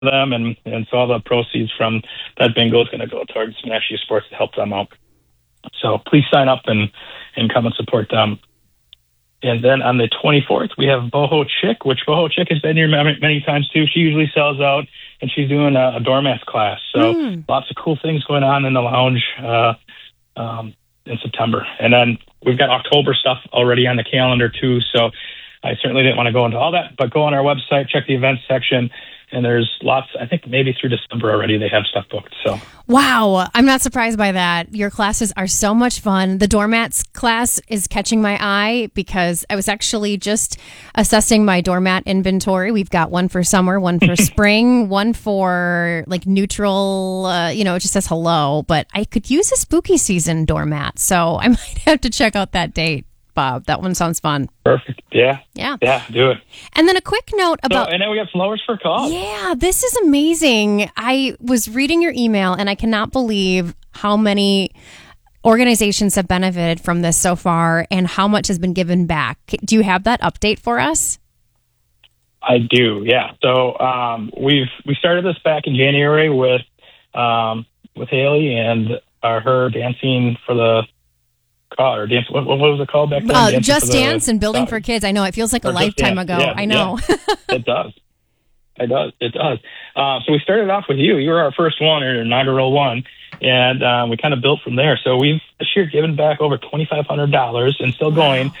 them, and so all the proceeds from that bingo is going to go towards National Sports to help them out. So please sign up and come and support them. And then on the 24th, we have Boho Chick, which Boho Chick has been here many times too. She usually sells out, and she's doing a doormats class. So lots of cool things going on in the lounge in September. And then we've got October stuff already on the calendar too. So I certainly didn't want to go into all that, but go on our website, check the events section, and there's lots. I think maybe through December already they have stuff booked. So wow, I'm not surprised by that. Your classes are so much fun. The doormats class is catching my eye because I was actually just assessing my doormat inventory. We've got one for summer, one for spring, one for like neutral, it just says hello, but I could use a spooky season doormat. So I might have to check out that date, Bob. That one sounds fun. Perfect. Yeah, do it. And then a quick note about... and then we got Flowers for a Cause. Yeah, this is amazing. I was reading your email, and I cannot believe how many organizations have benefited from this so far and how much has been given back. Do you have that update for us? I do, yeah. So we started this back in January with Haley and her dancing for the... or dance, what was it called back then? Just Dance and Building for Kids. I know, it feels like a lifetime ago. Yeah, I know. Yeah. It does. So we started off with you. You were our first one, or inaugural one, and we kind of built from there. So we've this year given back over $2,500 and still going.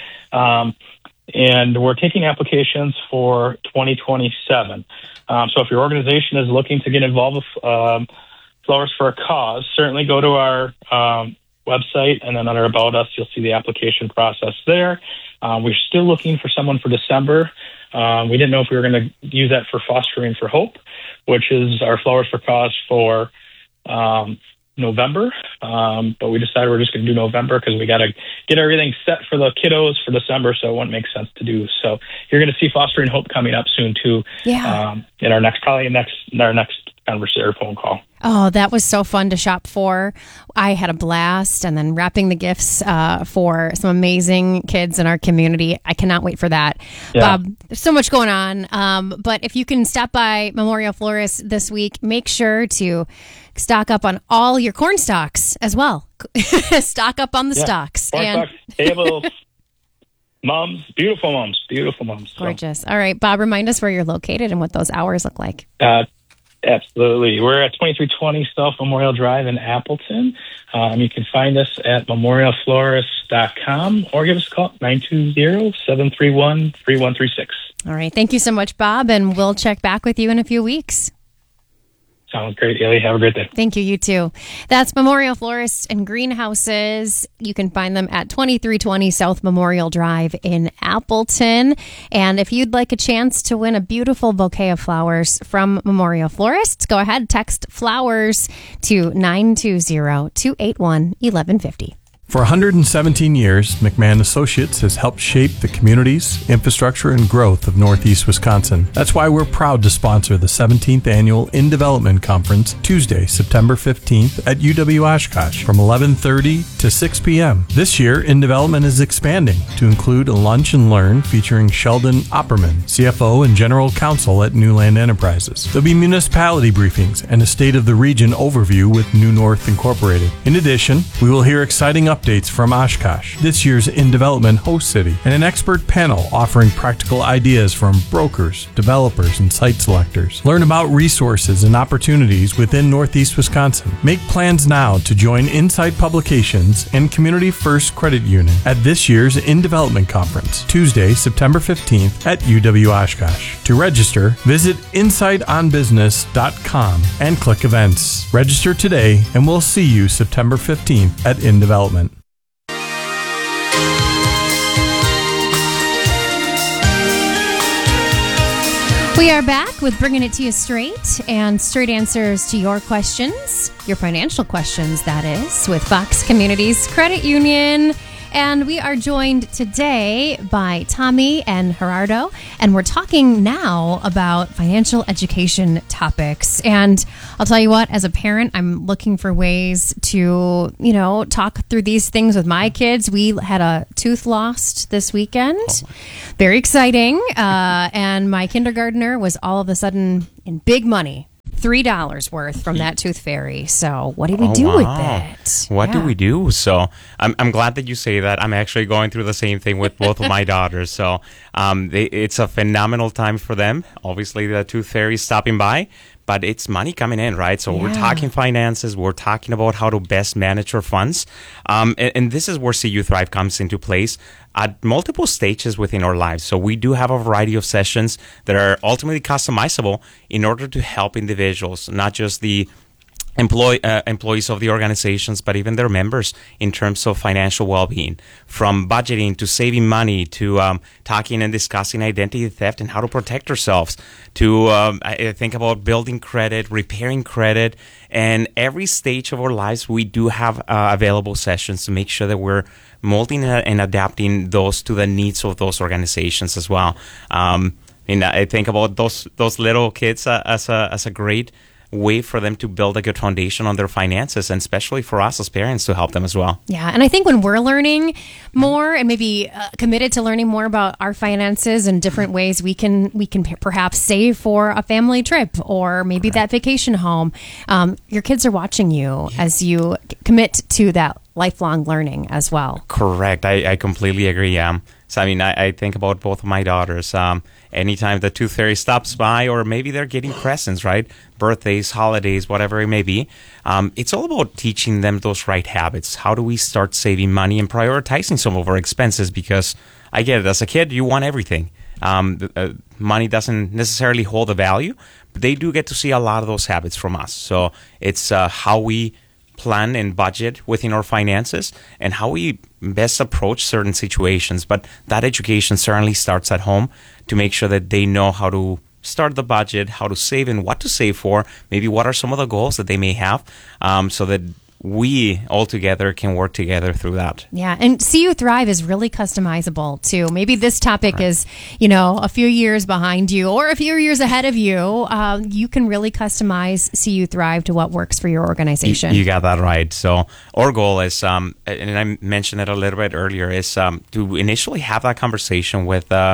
And we're taking applications for 2027. So if your organization is looking to get involved with Flowers for a Cause, certainly go to our website, and then under About Us, you'll see the application process there. We're still looking for someone for December. We didn't know if we were going to use that for Fostering for Hope, which is our Flowers for Cause for November. But we decided we're just going to do November because we got to get everything set for the kiddos for December, so it wouldn't make sense to do. So you're going to see Fostering Hope coming up soon too. Yeah. In our next conversation or phone call. Oh, that was so fun to shop for. I had a blast, and then wrapping the gifts for some amazing kids in our community. I cannot wait for that. Yeah. Bob, there's so much going on. But if you can stop by Memorial Florist this week, make sure to stock up on all your corn stalks as well. Stock up on the stocks. Corn stalks, tables, mums, beautiful mums. Gorgeous. All right, Bob, remind us where you're located and what those hours look like. Absolutely. We're at 2320 South Memorial Drive in Appleton. You can find us at memorialflorist.com or give us a call, 920-731-3136. All right. Thank you so much, Bob, and we'll check back with you in a few weeks. Sounds great, Haley. Have a great day. Thank you. You too. That's Memorial Florists and Greenhouses. You can find them at 2320 South Memorial Drive in Appleton. And if you'd like a chance to win a beautiful bouquet of flowers from Memorial Florists, go ahead, text flowers to 920-281-1150. For 117 years, McMahon Associates has helped shape the communities, infrastructure, and growth of Northeast Wisconsin. That's why we're proud to sponsor the 17th Annual In Development Conference, Tuesday, September 15th at UW Oshkosh from 11:30 to 6 p.m. This year, In Development is expanding to include a lunch and learn featuring Sheldon Opperman, CFO and General Counsel at Newland Enterprises. There'll be municipality briefings and a State of the Region overview with New North Incorporated. In addition, we will hear exciting updates from Oshkosh, this year's In Development host city, and an expert panel offering practical ideas from brokers, developers, and site selectors. Learn about resources and opportunities within Northeast Wisconsin. Make plans now to join Insight Publications and Community First Credit Union at this year's In Development Conference, Tuesday, September 15th at UW Oshkosh. To register, visit insightonbusiness.com and click Events. Register today, and we'll see you September 15th at In Development. We are back with Bringing It to You Straight and straight answers to your questions, your financial questions, that is, with Fox Communities Credit Union. And we are joined today by Tommy and Gerardo, and we're talking now about financial education topics. And I'll tell you what, as a parent, I'm looking for ways to, talk through these things with my kids. We had a tooth lost this weekend. Very exciting. And my kindergartner was all of a sudden in big money. $3 worth from that Tooth Fairy. So what do we do with it? What do we do? So I'm glad that you say that. I'm actually going through the same thing with both of my daughters. So it's a phenomenal time for them. Obviously, the Tooth Fairy is stopping by, but it's money coming in, right? So we're talking finances. We're talking about how to best manage our funds. And this is where CU Thrive comes into place at multiple stages within our lives. So we do have a variety of sessions that are ultimately customizable in order to help individuals, not just the employees of the organizations, but even their members in terms of financial well-being, from budgeting to saving money to talking and discussing identity theft and how to protect ourselves, to I think about building credit, repairing credit, and every stage of our lives we do have available sessions to make sure that we're molding and adapting those to the needs of those organizations as well. And I think about those little kids as a great way for them to build a good foundation on their finances, and especially for us as parents to help them as well. Yeah, and I think when we're learning more and maybe committed to learning more about our finances and different ways we can perhaps save for a family trip or maybe that vacation home, your kids are watching you as you commit to that lifelong learning as well. Correct. I completely agree. So, I mean, I think about both of my daughters. Anytime the Tooth Fairy stops by, or maybe they're getting presents, right? Birthdays, holidays, whatever it may be. It's all about teaching them those right habits. How do we start saving money and prioritizing some of our expenses? Because I get it. As a kid, you want everything. Money doesn't necessarily hold a value, but they do get to see a lot of those habits from us. So it's how we plan and budget within our finances and how we best approach certain situations. But that education certainly starts at home to make sure that they know how to start the budget, how to save and what to save for, maybe what are some of the goals that they may have, so that we all together can work together through that. Yeah, and CU Thrive is really customizable too. Maybe this topic is, a few years behind you or a few years ahead of you. You can really customize CU Thrive to what works for your organization. You got that right. So our goal is, and I mentioned it a little bit earlier, is to initially have that conversation with the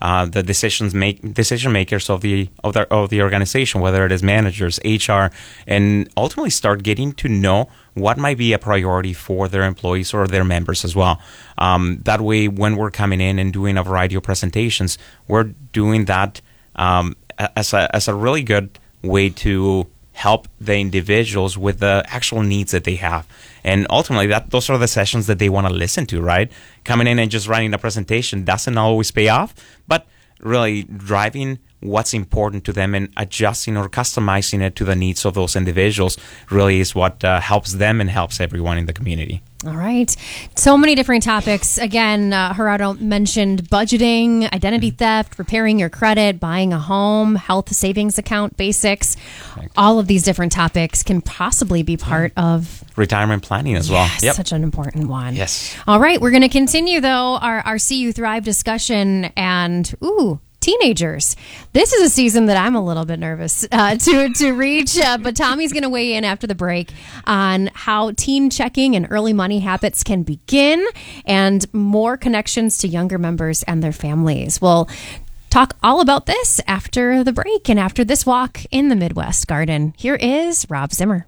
decision makers of the organization, whether it is managers, HR, and ultimately start getting to know what might be a priority for their employees or their members as well. That way, when we're coming in and doing a variety of presentations, we're doing that as a really good way to help the individuals with the actual needs that they have. And ultimately, those are the sessions that they want to listen to, right? Coming in and just writing a presentation doesn't always pay off, but really driving what's important to them and adjusting or customizing it to the needs of those individuals really is what helps them and helps everyone in the community. All right. So many different topics. Again, Gerardo mentioned budgeting, identity theft, repairing your credit, buying a home, health savings account basics. Correct. All of these different topics can possibly be part of retirement planning as well. Yes, such an important one. Yes. All right. We're going to continue, though, our CU Thrive discussion. And, teenagers. This is a season that I'm a little bit nervous to reach, but Tommy's going to weigh in after the break on how teen checking and early money habits can begin and more connections to younger members and their families. We'll talk all about this after the break and after this walk in the Midwest Garden. Here is Rob Zimmer.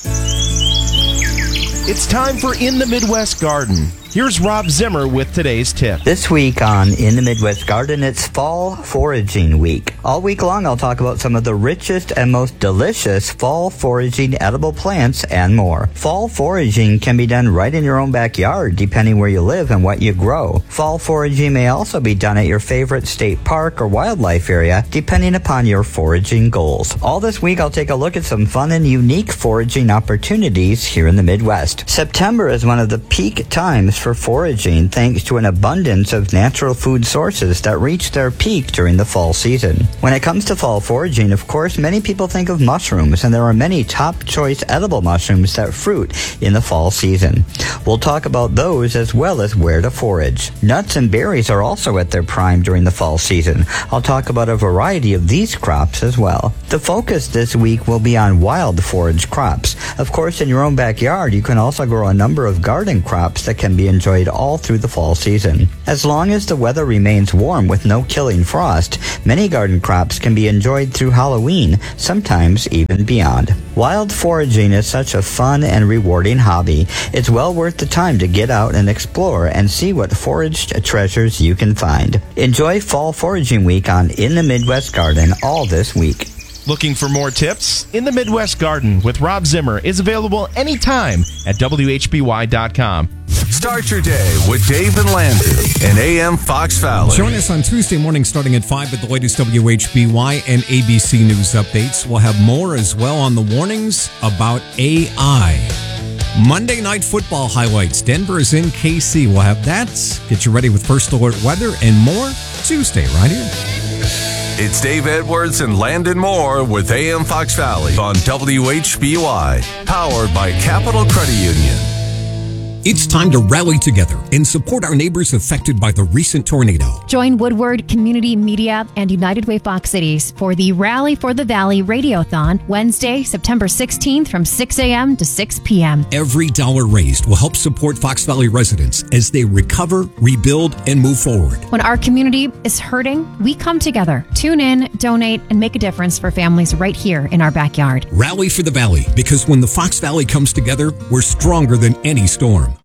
It's time for In the Midwest Garden. Here's Rob Zimmer with today's tip. This week on In the Midwest Garden, it's Fall Foraging Week. All week long, I'll talk about some of the richest and most delicious fall foraging edible plants and more. Fall foraging can be done right in your own backyard, depending where you live and what you grow. Fall foraging may also be done at your favorite state park or wildlife area, depending upon your foraging goals. All this week, I'll take a look at some fun and unique foraging opportunities here in the Midwest. September is one of the peak times for foraging, thanks to an abundance of natural food sources that reach their peak during the fall season. When it comes to fall foraging, of course, many people think of mushrooms, and there are many top choice edible mushrooms that fruit in the fall season. We'll talk about those as well as where to forage. Nuts and berries are also at their prime during the fall season. I'll talk about a variety of these crops as well. The focus this week will be on wild forage crops. Of course, in your own backyard, you can also grow a number of garden crops that can be enjoyed all through the fall season. As long as the weather remains warm with no killing frost, many garden crops can be enjoyed through Halloween, sometimes even beyond. Wild foraging is such a fun and rewarding hobby. It's well worth the time to get out and explore and see what foraged treasures you can find. Enjoy Fall Foraging Week on In the Midwest Garden all this week. Looking for more tips? In the Midwest Garden with Rob Zimmer is available anytime at WHBY.com. Start your day with Dave and Landon and AM Fox Valley. Join us on Tuesday morning starting at 5 with the latest WHBY and ABC News updates. We'll have more as well on the warnings about AI. Monday Night Football highlights. Denver is in KC. We'll have that. Get you ready with First Alert weather and more Tuesday right here. It's Dave Edwards and Landon Moore with AM Fox Valley on WHBY, powered by Capital Credit Union. It's time to rally together and support our neighbors affected by the recent tornado. Join Woodward Community Media and United Way Fox Cities for the Rally for the Valley Radiothon, Wednesday, September 16th from 6 a.m. to 6 p.m. Every dollar raised will help support Fox Valley residents as they recover, rebuild, and move forward. When our community is hurting, we come together. Tune in, donate, and make a difference for families right here in our backyard. Rally for the Valley, because when the Fox Valley comes together, we're stronger than any storm.